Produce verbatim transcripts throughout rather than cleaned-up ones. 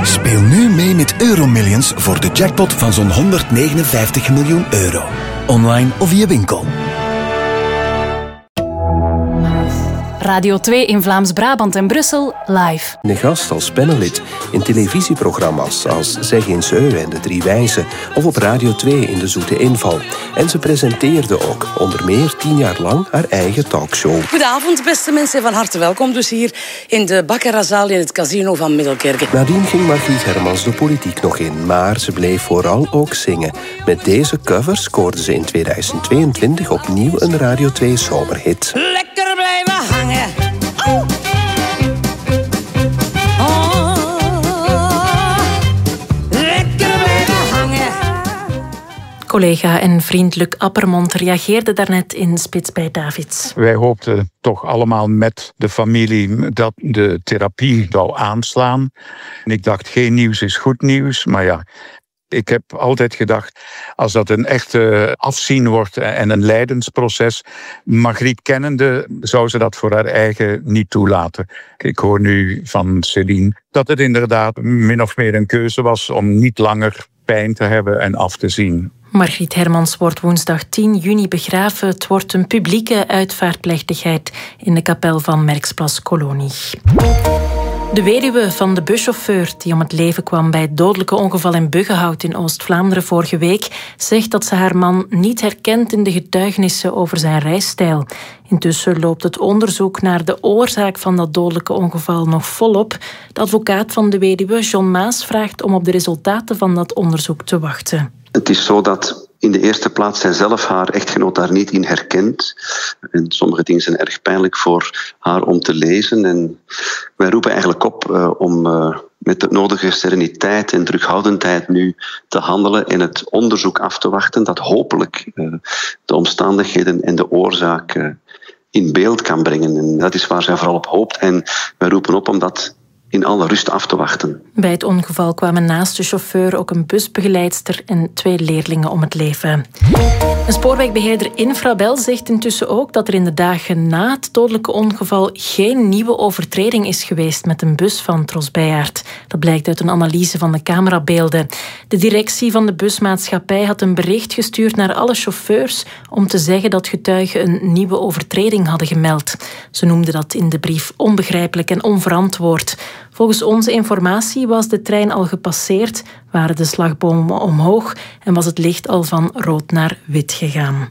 Speel nu mee met Euromillions voor de jackpot van zo'n honderdnegenenvijftig miljoen euro. Online of via winkel. Radio twee in Vlaams-Brabant en Brussel, live. Een gast als panelid in televisieprogramma's als Zeg eens Eu en De Drie Wijzen of op Radio twee in De Zoete Inval. En ze presenteerde ook onder meer tien jaar lang haar eigen talkshow. Goedenavond, beste mensen. Van harte welkom dus hier in de Baccaratzaal in het casino van Middelkerke. Nadien ging Margriet Hermans de politiek nog in, maar ze bleef vooral ook zingen. Met deze cover scoorde ze in tweeduizend tweeëntwintig opnieuw een Radio twee zomerhit. Lekker blijven hangen. Oh. Oh. Lekker blijven hangen. Collega en vriend Luc Appermond reageerde daarnet in Spits bij Davids. Wij hoopten toch allemaal met de familie dat de therapie zou aanslaan. En ik dacht, geen nieuws is goed nieuws, maar ja... Ik heb altijd gedacht, als dat een echte afzien wordt en een lijdensproces, Margriet kennende, zou ze dat voor haar eigen niet toelaten. Ik hoor nu van Céline dat het inderdaad min of meer een keuze was om niet langer pijn te hebben en af te zien. Margriet Hermans wordt woensdag tien juni begraven. Het wordt een publieke uitvaartplechtigheid in de kapel van Merksplas Kolonie. De weduwe van de buschauffeur die om het leven kwam bij het dodelijke ongeval in Buggenhout in Oost-Vlaanderen vorige week, zegt dat ze haar man niet herkent in de getuigenissen over zijn rijstijl. Intussen loopt het onderzoek naar de oorzaak van dat dodelijke ongeval nog volop. De advocaat van de weduwe, John Maas, vraagt om op de resultaten van dat onderzoek te wachten. Het is zo dat in de eerste plaats zij zelf haar echtgenoot daar niet in herkent. En sommige dingen zijn erg pijnlijk voor haar om te lezen. En wij roepen eigenlijk op uh, om uh, met de nodige sereniteit en terughoudendheid nu te handelen en het onderzoek af te wachten dat hopelijk uh, de omstandigheden en de oorzaak uh, in beeld kan brengen. En dat is waar zij vooral op hoopt. En wij roepen op om dat in alle rust af te wachten. Bij het ongeval kwamen naast de chauffeur ook een busbegeleidster en twee leerlingen om het leven. Een spoorwegbeheerder Infrabel zegt intussen ook dat er in de dagen na het dodelijke ongeval geen nieuwe overtreding is geweest met een bus van Tros Bijaert. Dat blijkt uit een analyse van de camerabeelden. De directie van de busmaatschappij had een bericht gestuurd naar alle chauffeurs om te zeggen dat getuigen een nieuwe overtreding hadden gemeld. Ze noemden dat in de brief onbegrijpelijk en onverantwoord. Volgens onze informatie was de trein al gepasseerd, waren de slagbomen omhoog en was het licht al van rood naar wit gegaan.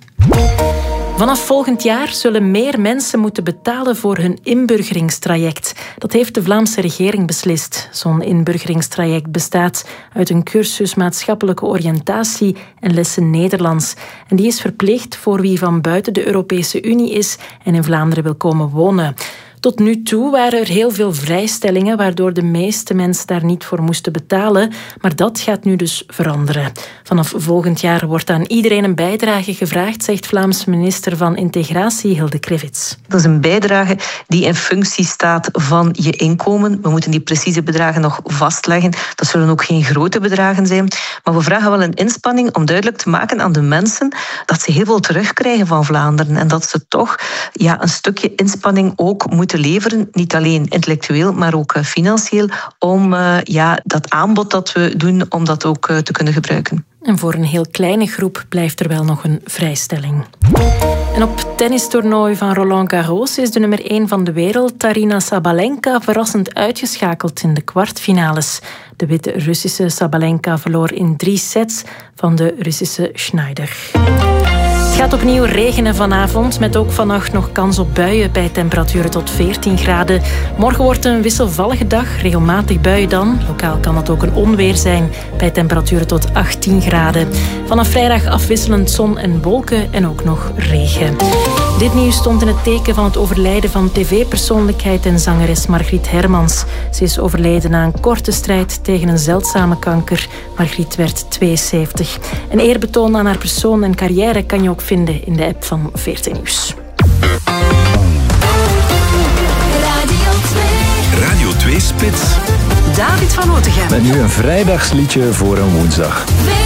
Vanaf volgend jaar zullen meer mensen moeten betalen voor hun inburgeringstraject. Dat heeft de Vlaamse regering beslist. Zo'n inburgeringstraject bestaat uit een cursus maatschappelijke oriëntatie en lessen Nederlands. En die is verplicht voor wie van buiten de Europese Unie is en in Vlaanderen wil komen wonen. Tot nu toe waren er heel veel vrijstellingen, waardoor de meeste mensen daar niet voor moesten betalen. Maar dat gaat nu dus veranderen. Vanaf volgend jaar wordt aan iedereen een bijdrage gevraagd, zegt Vlaams minister van Integratie Hilde Krevits. Dat is een bijdrage die in functie staat van je inkomen. We moeten die precieze bedragen nog vastleggen. Dat zullen ook geen grote bedragen zijn. Maar we vragen wel een inspanning om duidelijk te maken aan de mensen dat ze heel veel terugkrijgen van Vlaanderen. En dat ze toch ja, een stukje inspanning ook moeten te leveren, niet alleen intellectueel, maar ook uh, financieel, om uh, ja, dat aanbod dat we doen, om dat ook uh, te kunnen gebruiken. En voor een heel kleine groep blijft er wel nog een vrijstelling. En op het tennistoernooi van Roland Garros is de nummer één van de wereld, Aryna Sabalenka, verrassend uitgeschakeld in de kwartfinales. De witte Russische Sabalenka verloor in drie sets van de Russische Schneider. Het gaat opnieuw regenen vanavond, met ook vannacht nog kans op buien bij temperaturen tot veertien graden. Morgen wordt een wisselvallige dag, regelmatig buien dan. Lokaal kan dat ook een onweer zijn, bij temperaturen tot achttien graden. Vanaf vrijdag afwisselend zon en wolken en ook nog regen. Dit nieuws stond in het teken van het overlijden van tv-persoonlijkheid en zangeres Margriet Hermans. Ze is overleden na een korte strijd tegen een zeldzame kanker. Margriet werd tweeënzeventig. Een eerbetoon aan haar persoon en carrière kan je ook vinden in de app van V R T Nieuws. Radio twee. Radio twee Spits. David van Otegem. Met nu een vrijdagsliedje voor een woensdag.